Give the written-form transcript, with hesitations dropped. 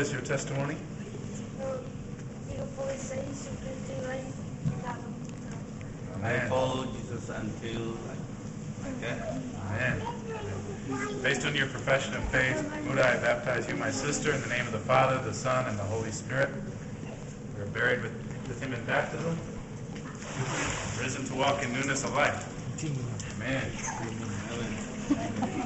is your testimony? I follow Jesus until like that. Amen. Based on your profession of faith, Muda, I baptize you, my sister, in the name of the Father, the Son, and the Holy Spirit. We are buried with him in baptism, risen to walk in newness of life. Amen. Amen.